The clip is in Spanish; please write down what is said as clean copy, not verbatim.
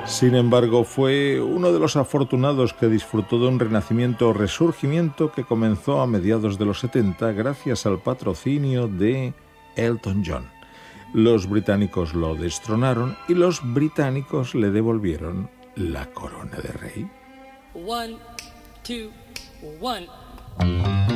Sin embargo, fue uno de los afortunados que disfrutó de un renacimiento o resurgimiento que comenzó a mediados de los 70 gracias al patrocinio de Elton John. Los británicos lo destronaron y los británicos le devolvieron la corona de rey. 1, 2, 1